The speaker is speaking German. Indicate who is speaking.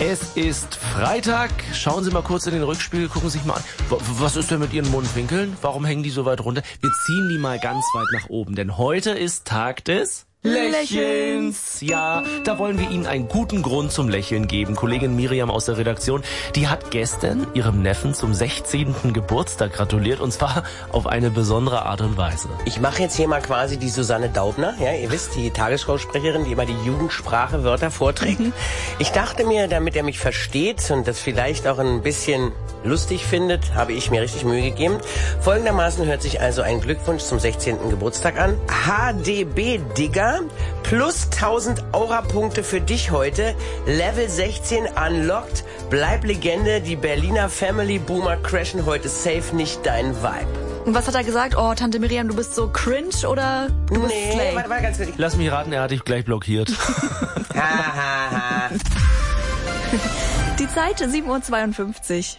Speaker 1: Es ist Freitag. Schauen Sie mal kurz in den Rückspiegel, gucken Sie sich mal an. Was ist denn mit Ihren Mundwinkeln? Warum hängen die so weit runter? Wir ziehen die mal ganz weit nach oben, denn heute ist Tag des Lächelns. Ja, da wollen wir Ihnen einen guten Grund zum Lächeln geben. Kollegin Miriam aus der Redaktion, die hat gestern ihrem Neffen zum 16. Geburtstag gratuliert, und zwar auf eine besondere Art und Weise.
Speaker 2: Ich mache jetzt hier mal quasi die Susanne Daubner, ja, ihr wisst, die Tagesschausprecherin, die immer die Jugendsprache Wörter vorträgt. Ich dachte mir, damit er mich versteht und das vielleicht auch ein bisschen lustig findet, habe ich mir richtig Mühe gegeben. Folgendermaßen hört sich also ein Glückwunsch zum 16. Geburtstag an. HDB, Digga, plus 1000 Aura-Punkte für dich heute. Level 16 unlocked. Bleib Legende, die Berliner Family Boomer crashen heute safe, nicht dein Vibe.
Speaker 3: Und was hat er gesagt? Oh, Tante Miriam, du bist so cringe oder du bist Slay?
Speaker 2: Warte, ganz kurz.
Speaker 1: Lass mich raten, er hat dich gleich blockiert.
Speaker 2: Ha, ha, ha.
Speaker 3: Die Zeit 7:52 Uhr.